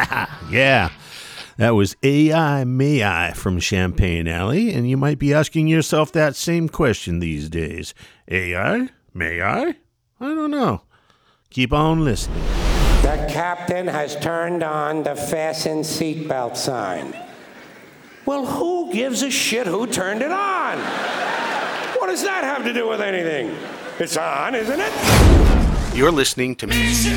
Yeah, that was AI May I from Champagne Alley, and you might be asking yourself that same question these days. AI? May I? I don't know. Keep on listening. The captain has turned on the fasten seatbelt sign. Well, who gives a shit who turned it on? What does that have to do with anything? It's on, isn't it? You're listening to